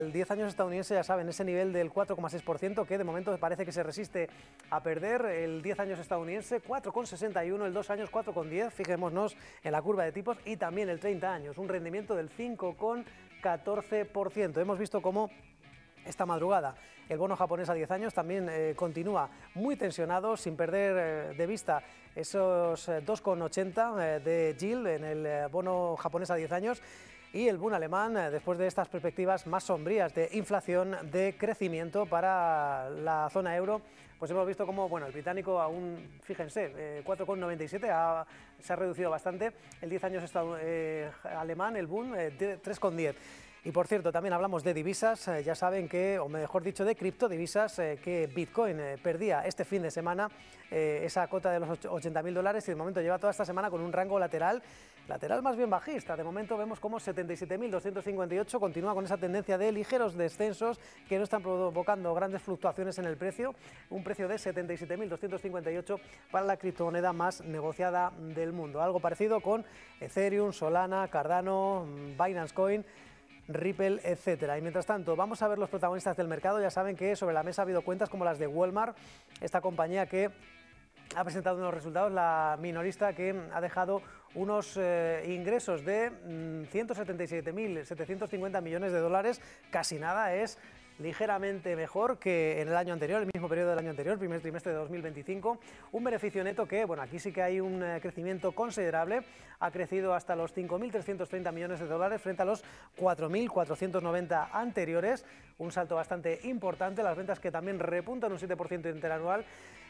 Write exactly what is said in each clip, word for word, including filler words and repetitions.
El diez años estadounidense, ya saben, ese nivel del cuatro coma seis por ciento que de momento parece que se resiste a perder. El diez años estadounidense cuatro coma sesenta y uno, el dos años cuatro coma diez, fijémonos en la curva de tipos, y también el treinta años, un rendimiento del cinco coma catorce por ciento. Hemos visto cómo esta madrugada el bono japonés a diez años también eh, continúa muy tensionado, sin perder eh, de vista esos eh, dos coma ochenta eh, de yield en el eh, bono japonés a diez años. Y el boom alemán, eh, después de estas perspectivas más sombrías de inflación, de crecimiento para la zona euro, pues hemos visto cómo, bueno, el británico aún, fíjense, eh, cuatro coma noventa y siete ha, se ha reducido bastante. El diez años estado, eh, alemán, el boom, eh, tres coma diez. Y por cierto, también hablamos de divisas, eh, ya saben que, o mejor dicho, de criptodivisas, eh, que Bitcoin eh, perdía este fin de semana eh, esa cota de los ochenta mil dólares y de momento lleva toda esta semana con un rango lateral, lateral más bien bajista. De momento vemos como setenta y siete mil doscientos cincuenta y ocho continúa con esa tendencia de ligeros descensos que no están provocando grandes fluctuaciones en el precio. Un precio de setenta y siete mil doscientos cincuenta y ocho para la criptomoneda más negociada del mundo. Algo parecido con Ethereum, Solana, Cardano, Binance Coin, Ripple, etcétera. Y mientras tanto, vamos a ver los protagonistas del mercado. Ya saben que sobre la mesa ha habido cuentas como las de Walmart, esta compañía que ha presentado unos resultados, la minorista, que ha dejado unos eh, ingresos de mmm, ciento setenta y siete mil setecientos cincuenta millones de dólares, casi nada, es ligeramente mejor que en el año anterior, el mismo periodo del año anterior, primer trimestre de dos mil veinticinco. Un beneficio neto que, bueno, aquí sí que hay un eh, crecimiento considerable, ha crecido hasta los cinco mil trescientos treinta millones de dólares frente a los cuatro mil cuatrocientos noventa anteriores, un salto bastante importante. Las ventas que también repuntan un siete por ciento interanual.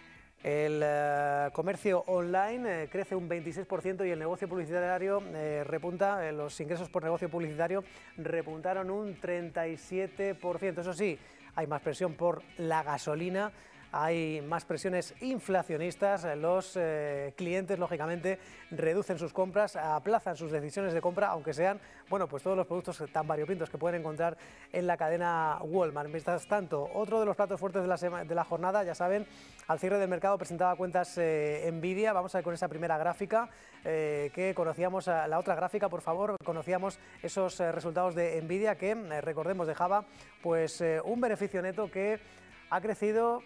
El eh, comercio online eh, crece un veintiséis por ciento y el negocio publicitario eh, repunta, eh, los ingresos por negocio publicitario repuntaron un treinta y siete por ciento. Eso sí, hay más presión por la gasolina, hay más presiones inflacionistas, los eh, clientes lógicamente reducen sus compras, aplazan sus decisiones de compra, aunque sean, bueno, pues todos los productos tan variopintos que pueden encontrar en la cadena Walmart. Mientras tanto, otro de los platos fuertes de la, sema, de la jornada, ya saben, al cierre del mercado presentaba cuentas eh, Nvidia. Vamos a ver con esa primera gráfica eh, que conocíamos, la otra gráfica, por favor, conocíamos esos eh, resultados de Nvidia que, eh, recordemos, dejaba pues eh, un beneficio neto que ha crecido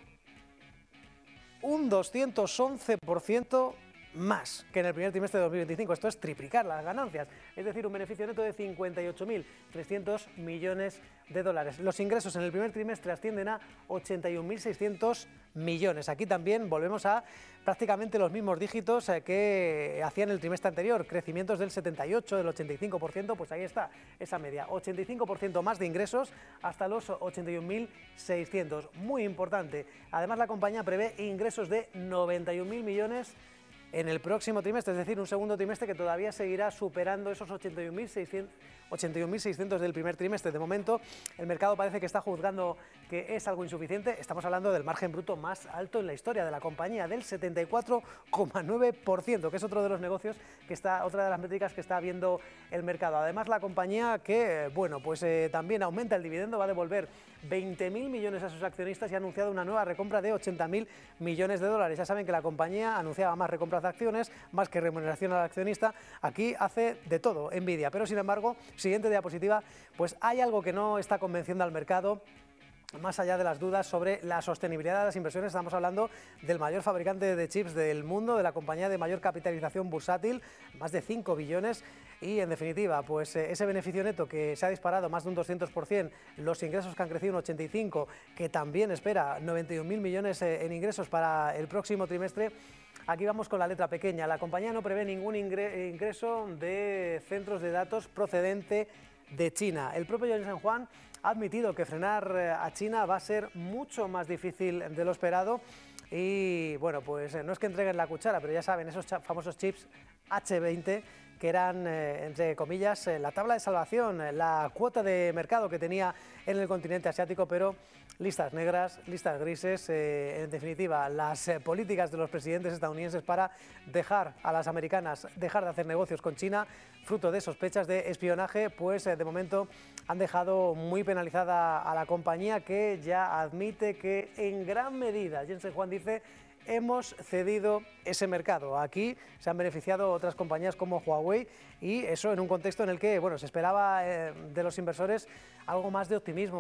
un doscientos once por ciento más que en el primer trimestre de dos mil veinticinco. Esto es triplicar las ganancias, es decir, un beneficio neto de cincuenta y ocho mil trescientos millones de dólares. Los ingresos en el primer trimestre ascienden a ochenta y un mil seiscientos millones. Aquí también volvemos a prácticamente los mismos dígitos que hacían el trimestre anterior, crecimientos del setenta y ocho, del ochenta y cinco por ciento, pues ahí está esa media, ochenta y cinco por ciento más de ingresos hasta los ochenta y un mil seiscientos. Muy importante. Además, la compañía prevé ingresos de noventa y un mil millones en el próximo trimestre, es decir, un segundo trimestre que todavía seguirá superando esos ochenta y un mil seiscientos del primer trimestre. De momento, el mercado parece que está juzgando que es algo insuficiente. Estamos hablando del margen bruto más alto en la historia de la compañía, del setenta y cuatro coma nueve por ciento, que es otro de los negocios que está, otra de las métricas que está viendo el mercado. Además, la compañía que, bueno, pues eh, también aumenta el dividendo, va a devolver veinte mil millones a sus accionistas y ha anunciado una nueva recompra de ochenta mil millones de dólares. Ya saben que la compañía anunciaba más recompras de acciones, más que remuneración al accionista. Aquí hace de todo Nvidia, pero sin embargo, siguiente diapositiva, pues hay algo que no está convenciendo al mercado. Más allá de las dudas sobre la sostenibilidad de las inversiones, estamos hablando del mayor fabricante de chips del mundo, de la compañía de mayor capitalización bursátil, más de cinco billones, y en definitiva, pues ese beneficio neto que se ha disparado más de un doscientos por ciento, los ingresos que han crecido un ochenta y cinco por ciento, que también espera noventa y un mil millones en ingresos para el próximo trimestre. Aquí vamos con la letra pequeña. La compañía no prevé ningún ingreso de centros de datos procedente de China. El propio Jensen Huang ha admitido que frenar a China va a ser mucho más difícil de lo esperado y, bueno, pues no es que entreguen la cuchara, pero ya saben, esos famosos chips hache veinte que eran, eh, entre comillas, eh, la tabla de salvación, eh, la cuota de mercado que tenía en el continente asiático, pero listas negras, listas grises, eh, en definitiva, las eh, políticas de los presidentes estadounidenses para dejar a las americanas, dejar de hacer negocios con China, fruto de sospechas de espionaje, pues eh, de momento han dejado muy penalizada a la compañía, que ya admite que en gran medida, Jensen Huang dice, hemos cedido ese mercado. Aquí se han beneficiado otras compañías como Huawei, y eso en un contexto en el que, bueno, se esperaba eh, de los inversores algo más de optimismo.